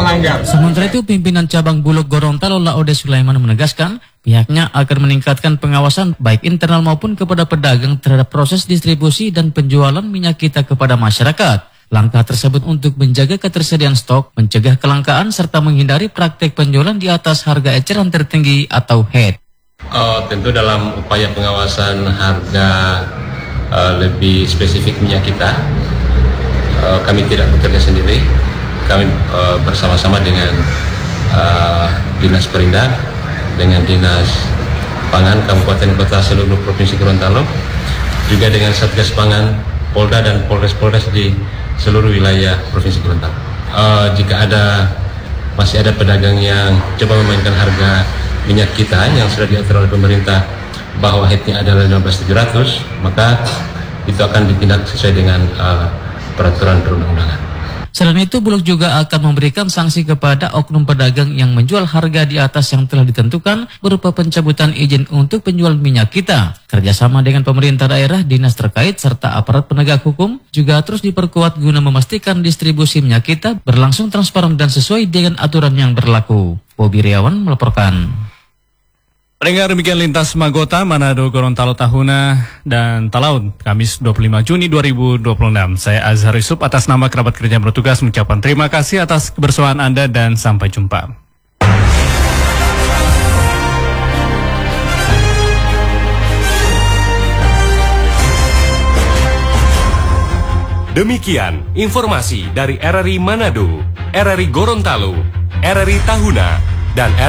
melanggar. Sementara itu, pimpinan cabang Bulog Gorontalo Laode Sulaiman menegaskan pihaknya akan meningkatkan pengawasan baik internal maupun kepada pedagang terhadap proses distribusi dan penjualan minyak kita kepada masyarakat. Langkah tersebut untuk menjaga ketersediaan stok, mencegah kelangkaan, serta menghindari praktek penjualan di atas harga eceran tertinggi atau HET. Tentu dalam upaya pengawasan harga lebih spesifik minyak kita, kami tidak bekerja sendiri. Kami bersama-sama dengan Dinas Perindak, dengan Dinas Pangan Kabupaten Kota seluruh Provinsi Gorontalo, juga dengan Satgas Pangan Polda dan Polres-Polres di seluruh wilayah Provinsi Gorontalo. Jika masih ada pedagang yang coba memainkan harga minyak kita yang sudah diatur oleh pemerintah bahwa headnya adalah 15.700, maka itu akan ditindak sesuai dengan peraturan perundang-undangan. Selain itu, Bulog juga akan memberikan sanksi kepada oknum pedagang yang menjual harga di atas yang telah ditentukan berupa pencabutan izin untuk penjualan minyak kita. Kerjasama dengan pemerintah daerah, dinas terkait, serta aparat penegak hukum juga terus diperkuat guna memastikan distribusi minyak kita berlangsung transparan dan sesuai dengan aturan yang berlaku. Bobi Riawan melaporkan. Pendengar, demikian Lintas Magota, Manado, Gorontalo, Tahuna, dan Talaut, Kamis 25 Juni 2026. Saya Azhar Yusuf atas nama kerabat kerja yang bertugas mengucapkan terima kasih atas kebersamaan Anda dan sampai jumpa. Demikian informasi dari RRI Manado, RRI Gorontalo, RRI Tahuna, dan